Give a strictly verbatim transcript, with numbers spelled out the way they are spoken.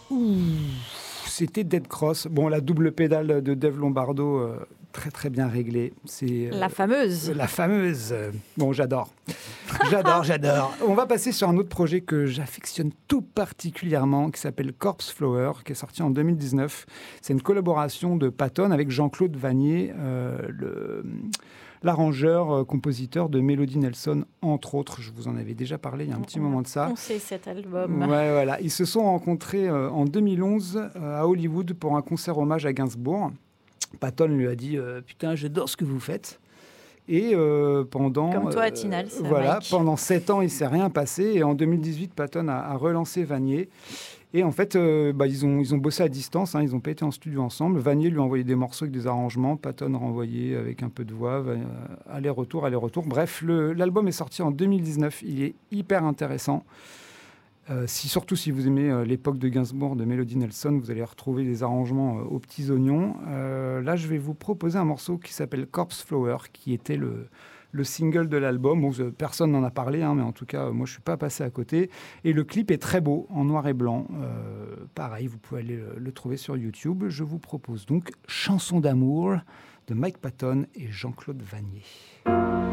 Ouh, c'était Dead Cross. Bon, la double pédale de Dave Lombardo, euh, très très bien réglée. C'est, euh, La fameuse. La fameuse. Bon, j'adore. J'adore, j'adore. On va passer sur un autre projet que j'affectionne tout particulièrement, qui s'appelle Corpse Flower, qui est sorti en deux mille dix-neuf. C'est une collaboration de Patton avec Jean-Claude Vanier, euh, le, l'arrangeur, euh, compositeur de Melody Nelson, entre autres. Je vous en avais déjà parlé il y a un petit On moment a de ça. poncé cet album. Ouais, voilà. Ils se sont rencontrés euh, en deux mille onze euh, à Hollywood pour un concert hommage à Gainsbourg. Patton lui a dit euh, « Putain, j'adore ce que vous faites ». Et euh, pendant, Comme toi à euh, Tinals, voilà, Mike. pendant sept ans, il ne s'est rien passé. Et en deux mille dix-huit, Patton a, a relancé Vanier. Et en fait, euh, bah, ils, ont, ils ont bossé à distance. Hein, ils n'ont pas été en studio ensemble. Vanier lui a envoyé des morceaux avec des arrangements. Patton a renvoyé avec un peu de voix. Euh, aller-retour, aller-retour. Bref, le, l'album est sorti en deux mille dix-neuf. Il est hyper intéressant. Euh, si, surtout si vous aimez euh, l'époque de Gainsbourg, de Melody Nelson, vous allez retrouver des arrangements euh, aux petits oignons. Euh, là, je vais vous proposer un morceau qui s'appelle Corpse Flower, qui était le, le single de l'album. Bon, euh, personne n'en a parlé, hein, mais en tout cas, euh, moi, je ne suis pas passé à côté. Et le clip est très beau, en noir et blanc. Euh, pareil, vous pouvez aller le, le trouver sur YouTube. Je vous propose donc Chanson d'amour de Mike Patton et Jean-Claude Vanier.